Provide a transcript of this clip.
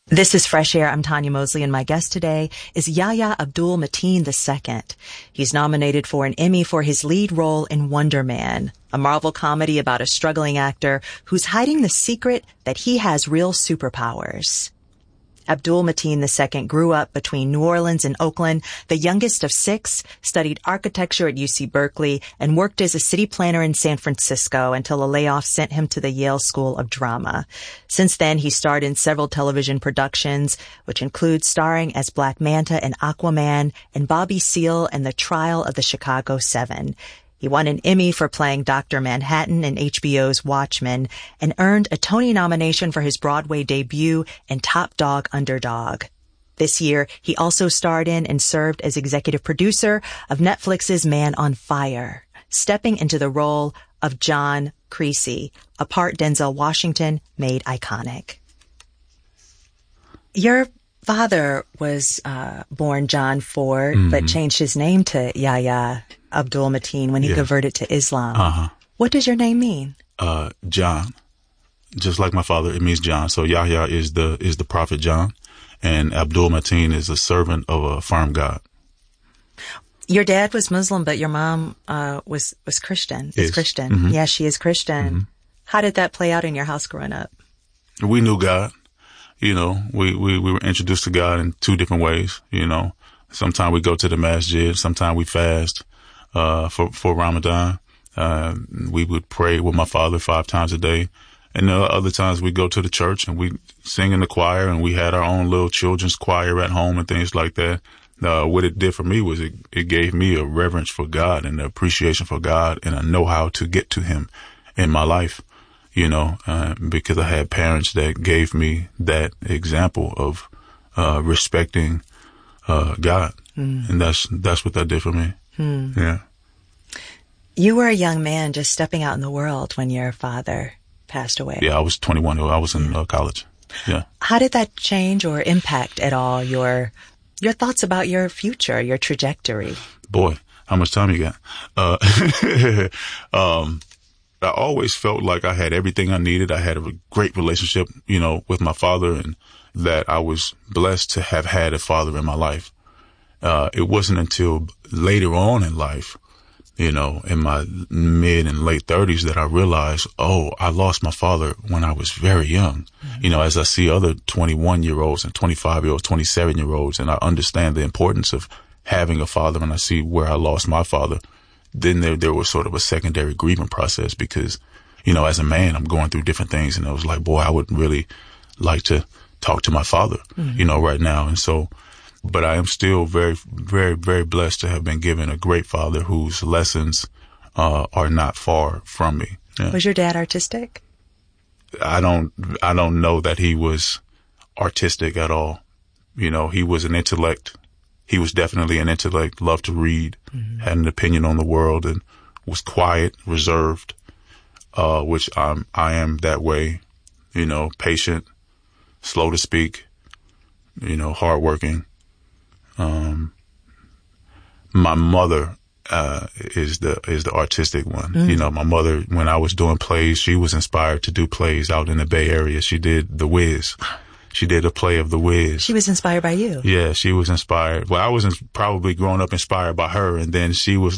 This is Fresh Air. I'm Tanya Mosley, and my guest today is Yahya Abdul-Mateen II. He's nominated for an Emmy for his lead role in Wonder Man, a Marvel comedy about a struggling actor who's hiding the secret that he has real superpowers. Abdul-Mateen II grew up between New Orleans and Oakland, the youngest of six, studied architecture at UC Berkeley, and worked as a city planner in San Francisco until a layoff sent him to the Yale School of Drama. Since then, he starred in several television productions, which include starring as Black Manta in Aquaman and Bobby Seale in The Trial of the Chicago 7. He won an Emmy for playing Dr. Manhattan in HBO's Watchmen and earned a Tony nomination for his Broadway debut in Top Dog Underdog. This year, he also starred in and served as executive producer of Netflix's Man on Fire, stepping into the role of John Creasy, a part Denzel Washington made iconic. Your father was born John Ford, but changed his name to Yahya Abdul-Mateen when he converted to Islam. What does your name mean? John. Just like my father, it means John. So Yahya is the prophet John, and Abdul-Mateen is a servant of a firm God. Your dad was Muslim, but your mom was Christian. Is Christian. Mm-hmm. Yeah, she is Christian. Mm-hmm. How did that play out in your house growing up? We knew God. You know, we were introduced to God in two different ways. You know, sometimes we go to the masjid, sometimes we fast for Ramadan. We would pray with my father 5 times a day. And other times we go to the church and we sing in the choir, and we had our own little children's choir at home and things like that. What it did for me was it gave me a reverence for God and an appreciation for God and a know-how to get to him in my life. You know, because I had parents that gave me that example of respecting God, and that's what that did for me. Yeah. You were a young man just stepping out in the world when your father passed away. Yeah, I was 21. I was in college. Yeah. How did that change or impact at all your thoughts about your future, your trajectory? Boy, how much time you got? I always felt like I had everything I needed. I had a great relationship, you know, with my father, and that I was blessed to have had a father in my life. It wasn't until later on in life, you know, in my mid and late 30s that I realized, oh, I lost my father when I was very young. Mm-hmm. You know, as I see other 21-year-olds and 25-year-olds, 27-year-olds, and I understand the importance of having a father, and I see where I lost my father. Then there was sort of a secondary grieving process because, you know, as a man, I'm going through different things. And I was like, boy, I would really like to talk to my father, you know, right now. And so, but I am still very, very, very blessed to have been given a great father whose lessons are not far from me. Yeah. Was your dad artistic? I don't know that he was artistic at all. You know, he was an intellect. He was definitely an intellect, loved to read, had an opinion on the world, and was quiet, reserved, which I am that way, you know, patient, slow to speak, you know, hardworking. My mother is the artistic one. You know, my mother, when I was doing plays, she was inspired to do plays out in the Bay Area. She did The Wiz. She did a play of The Wiz. She was inspired by you. Yeah, she was inspired. Well, I was probably growing up inspired by her, and then she was